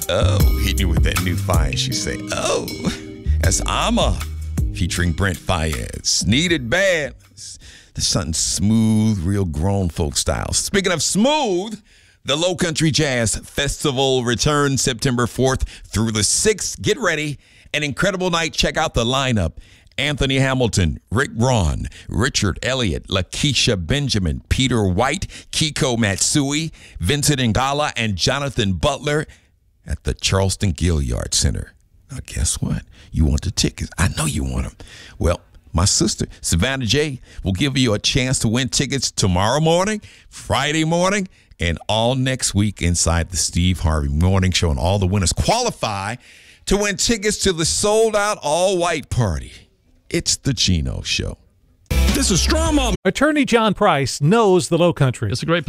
Oh, hit you with that new fire. She say, oh, that's Ama featuring Brent Faiyaz. Needed bad. There's something smooth, real grown folk style. Speaking of smooth, the Low Country Jazz Festival returns September 4th through the 6th. Get ready. An incredible night. Check out the lineup. Anthony Hamilton, Rick Braun, Richard Elliott, Lakeisha Benjamin, Peter White, Kiko Matsui, Vincent Ingala, and Jonathan Butler at the Charleston Gilliard Center. Now, guess what? You want the tickets. I know you want them. Well, my sister, Savannah J., will give you a chance to win tickets tomorrow morning, Friday morning, and all next week inside the Steve Harvey Morning Show. And all the winners qualify to win tickets to the sold-out all-white party. It's the Gino Show. This is Strong Mom. Attorney John Price knows the Low Country. It's a great